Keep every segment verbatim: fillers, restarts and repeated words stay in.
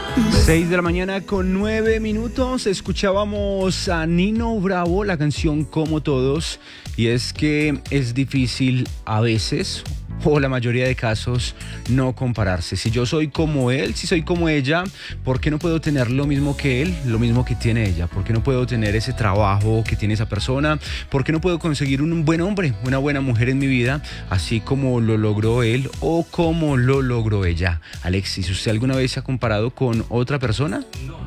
seis de la mañana con nueve minutos, escuchábamos a Nino Bravo, la canción Como Todos, y es que es difícil a veces, o la mayoría de casos, no compararse. Si yo soy como él, si soy como ella, ¿por qué no puedo tener lo mismo que él, lo mismo que tiene ella? ¿Por qué no puedo tener ese trabajo que tiene esa persona? ¿Por qué no puedo conseguir un buen hombre, una buena mujer en mi vida, así como lo logró él o como lo logró ella? Alexis, ¿usted alguna vez se ha comparado con otra persona?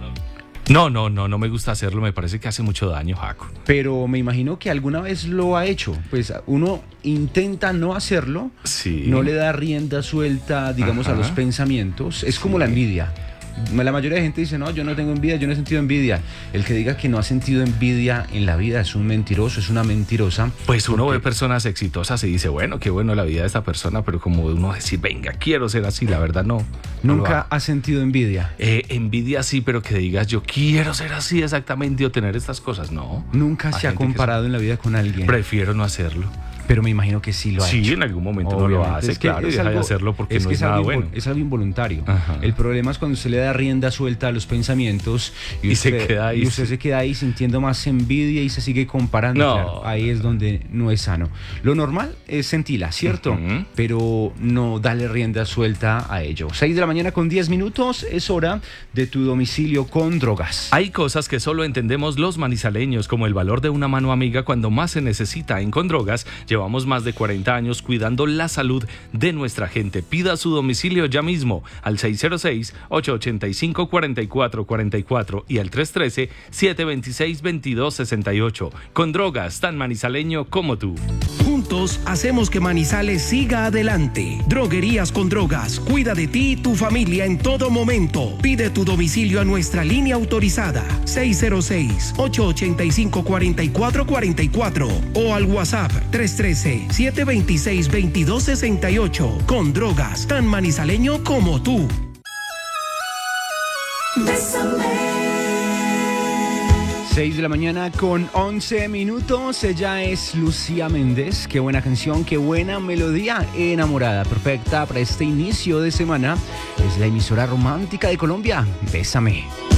No, no, no, no me gusta hacerlo, me parece que hace mucho daño, Jaco. Pero me imagino que alguna vez lo ha hecho. Pues uno intenta no hacerlo, Sí. no le da rienda suelta, digamos, Ajá. a los pensamientos. Es como Sí. la envidia. La mayoría de gente dice, no, yo no tengo envidia, yo no he sentido envidia. El que diga que no ha sentido envidia en la vida es un mentiroso, es una mentirosa. Pues uno Porque- ve personas exitosas y dice, bueno, qué bueno la vida de esta persona, pero como uno decir, venga, quiero ser así, la verdad no. no lo Nunca hago. ha sentido envidia. Eh, envidia sí, pero que digas, yo quiero ser así exactamente o tener estas cosas, no. Nunca Hay se ha gente que comparado en la vida con alguien. Prefiero no hacerlo. Pero me imagino que sí lo ha Sí, hecho. en algún momento no lo Obviamente. hace, Es que claro, y es deja de algo- hacerlo porque es no que es nada algo, bueno. Es algo involuntario. Ajá. El problema es cuando usted le da rienda suelta a los pensamientos y, Y se usted, queda ahí, y usted sí. se queda ahí sintiendo más envidia y se sigue comparando. No. Claro, ahí es donde no es sano. Lo normal es sentirla, ¿cierto? Ujú. Pero no darle rienda suelta a ello. seis de la mañana con diez minutos, es hora de tu domicilio con drogas. Hay cosas que solo entendemos los manizaleños, como el valor de una mano amiga cuando más se necesita. En Condrogas llevamos más de cuarenta años cuidando la salud de nuestra gente. Pida su domicilio ya mismo al seis cero seis, ocho ocho cinco, cuatro cuatro cuatro cuatro y al tres uno tres, siete dos seis, dos dos seis ocho. Condrogas, tan manizaleño como tú. Juntos hacemos que Manizales siga adelante. Droguerías con Drogas, cuida de ti y tu familia en todo momento. Pide tu domicilio a nuestra línea autorizada seis cero seis, ocho ocho cinco, cuatro cuatro cuatro cuatro o al WhatsApp tres uno tres, siete dos seis, dos dos seis ocho. Con Drogas, tan manizaleño como tú. seis de la mañana con once minutos. Ella es Lucía Méndez. Qué buena canción, qué buena melodía. Enamorada, perfecta para este inicio de semana. Es la emisora romántica de Colombia. Bésame.